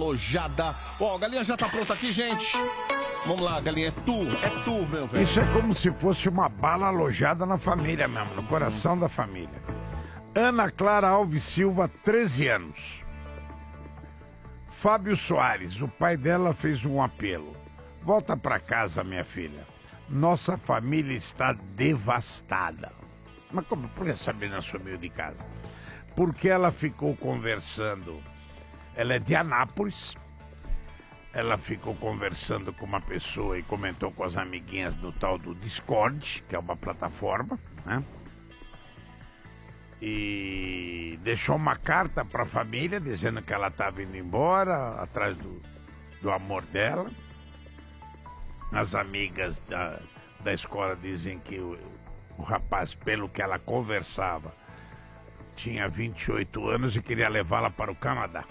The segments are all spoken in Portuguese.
alojada. Ó, a galinha já tá pronta aqui, gente. Vamos lá, galinha, é tu, meu velho. Isso é como se fosse uma bala alojada na família mesmo, no coração da família. Ana Clara Alves Silva, 13 anos. Fábio Soares, o pai dela fez um apelo. Volta pra casa, minha filha. Nossa família está devastada. Mas como? Por que a Sabrina sumiu de casa? Porque ela ficou conversando. Ela é de Anápolis. Ela ficou conversando com uma pessoa e comentou com as amiguinhas do tal do Discord, que é uma plataforma, né? E deixou uma carta para a família dizendo que ela estava indo embora, atrás do amor dela. As amigas da escola dizem que o rapaz, pelo que ela conversava, tinha 28 anos e queria levá-la para o Canadá.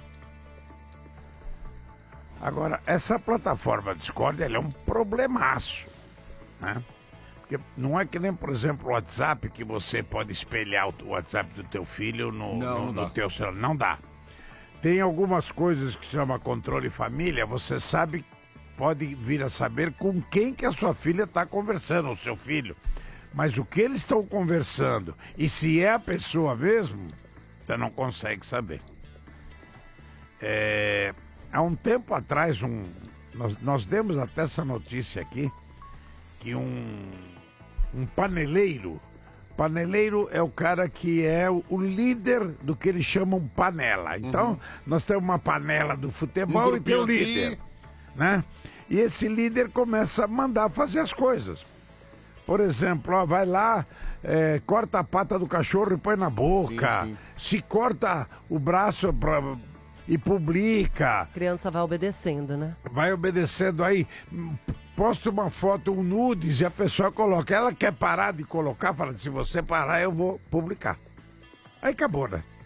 Agora, essa plataforma Discord, ela é um problemaço, né? Porque não é que nem, por exemplo, o WhatsApp, que você pode espelhar o WhatsApp do teu filho no teu celular. Não dá. Tem algumas coisas que se chama controle família, você sabe, pode vir a saber com quem que a sua filha está conversando, o seu filho. Mas o que eles estão conversando, e se é a pessoa mesmo, você não consegue saber. Há um tempo atrás, nós demos até essa notícia aqui, que um paneleiro é o cara que é o líder do que eles chamam panela. Então, nós temos uma panela do futebol e tem o líder, né? E esse líder começa a mandar fazer as coisas. Por exemplo, ó, vai lá, corta a pata do cachorro e põe na boca. Sim. Se corta o braço e publica. A criança vai obedecendo, né? Vai obedecendo aí. Posta uma foto, um nudes, e a pessoa coloca. Ela quer parar de colocar, fala, se você parar, eu vou publicar. Aí acabou, né?